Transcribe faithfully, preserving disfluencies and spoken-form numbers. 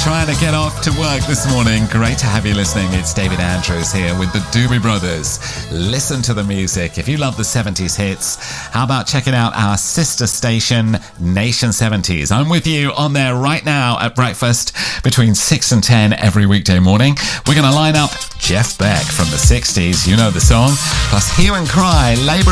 trying to get off to work this morning, great to have you listening. It's David Andrews here with the Doobie Brothers. Listen to the music. If you love the seventies hits, how about checking out our sister station, Nation seventies? I'm with you on there right now at breakfast between six and ten every weekday morning. We're going to line up Jeff Beck from the sixties, you know the song, plus Hue and Cry, Labour